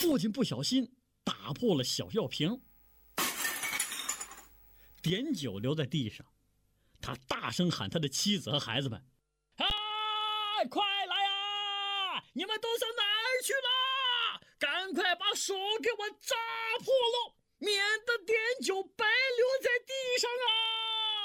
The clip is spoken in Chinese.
父亲不小心打破了小药瓶，碘酒留在地上。他大声喊他的妻子和孩子们：“啊，快来啊！你们都上哪儿去了？赶快把手给我扎破了，免得碘酒白留在地上啊！”